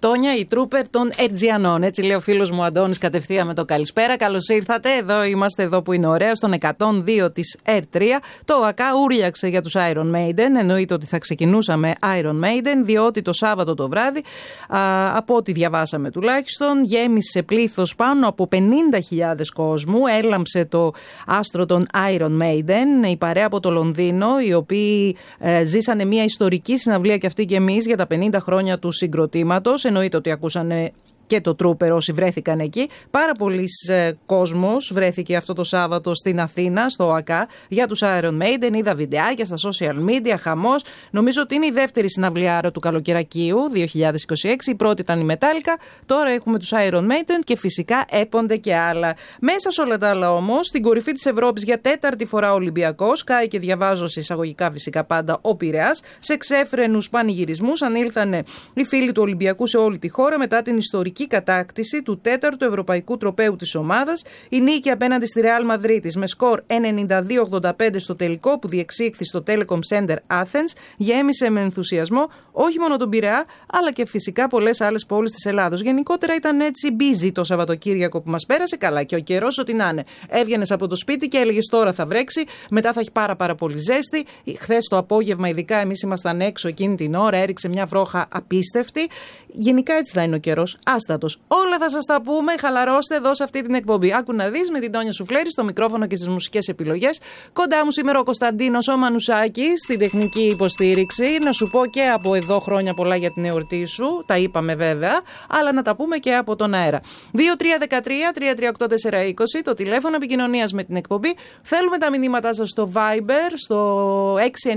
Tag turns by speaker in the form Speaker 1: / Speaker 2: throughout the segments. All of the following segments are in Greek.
Speaker 1: Τόνια, η τρούπερ των Ερτζιανών. Έτσι λέει ο φίλος μου Αντώνης κατευθείαν με το καλησπέρα. Καλώς ήρθατε. Εδώ είμαστε, εδώ που είναι ωραίο, στον 102 της R3. Το ΟΑΚΑ ούρλιαξε για τους Iron Maiden. Εννοείται ότι θα ξεκινούσαμε Iron Maiden, διότι το Σάββατο το βράδυ, από ό,τι διαβάσαμε τουλάχιστον, γέμισε πλήθος πάνω από 50.000 κόσμου. Έλαμψε το άστρο των Iron Maiden, η παρέα από το Λονδίνο, οι οποίοι ζήσανε μια ιστορική συναυλία και αυτοί και εμείς για τα 50 χρόνια του συγκροτήματος. Εννοείται ότι ακούσανε και το Trooper όσοι βρέθηκαν εκεί. Πάρα πολλοί κόσμος βρέθηκε αυτό το Σάββατο στην Αθήνα, στο ΟΑΚΑ, για τους Iron Maiden. Είδα βιντεάκια στα social media, χαμός. Νομίζω ότι είναι η δεύτερη συναυλιάρα του καλοκαιρακίου 2026. Η πρώτη ήταν η Metallica, τώρα έχουμε τους Iron Maiden και φυσικά έπονται και άλλα. Μέσα σε όλα τα άλλα όμως, στην κορυφή της Ευρώπης για τέταρτη φορά ο Ολυμπιακός, κάει και διαβάζω σε εισαγωγικά φυσικά πάντα ο Πειραιάς. Σε ξέφρενους πανηγυρισμούς ανήλθανε οι φίλοι του Ολυμπιακού σε όλη τη χώρα μετά την ιστορική κατάκτηση του τέταρτου ευρωπαϊκού τροπαίου της ομάδας. Η νίκη απέναντι στη Real Μαδρίτης με σκορ 92-85 στο τελικό που διεξήχθη στο Telecom Center Athens γέμισε με ενθουσιασμό όχι μόνο τον Πειραιά αλλά και φυσικά πολλές άλλες πόλεις της Ελλάδος. Γενικότερα ήταν έτσι busy το Σαββατοκύριακο που μας πέρασε, καλά και ο καιρός ό,τι να είναι. Έβγαινες από το σπίτι και έλεγες τώρα θα βρέξει, μετά θα έχει πάρα πολύ ζέστη. Χθες το απόγευμα ειδικά εμείς ήμασταν έξω εκείνη την ώρα, έριξε μια βρόχα απίστευτη. Γενικά έτσι θα είναι ο καιρός, άστατος. Όλα θα σας τα πούμε, χαλαρώστε εδώ σε αυτή την εκπομπή. Άκου να δεις με την Τόνια Σουφλέρη στο μικρόφωνο και στις μουσικές επιλογές. Κοντά μου σήμερα ο Κωνσταντίνος ο Μανουσάκης στην τεχνική υποστήριξη. Να σου πω και από εδώ χρόνια πολλά για την εορτή σου, τα είπαμε βέβαια, αλλά να τα πούμε και από τον αέρα. 2313-338-420 το τηλέφωνο επικοινωνίας με την εκπομπή. Θέλουμε τα μηνύματά σας στο Viber, στο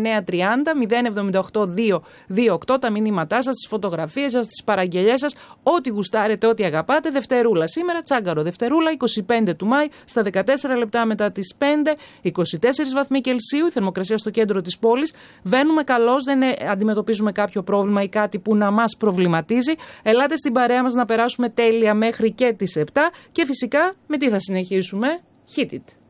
Speaker 1: 6930-078-228, τα μηνύματά σας, τις φωτογραφίες σας, τις παραγγελιές σας, ό,τι γουστάρετε, ό,τι αγαπάτε. Δευτερούλα σήμερα, Τσάγκαρο Δευτερούλα, 25 του Μάη, στα 14 λεπτά μετά τις 5, 24 βαθμοί Κελσίου, η θερμοκρασία στο κέντρο της πόλης. Βαίνουμε καλώς, δεν αντιμετωπίζουμε κάποιο πρόβλημα ή κάτι που να μας προβληματίζει. Ελάτε στην παρέα μας να περάσουμε τέλεια μέχρι και τις 7 και φυσικά με τι θα συνεχίσουμε? Hit it.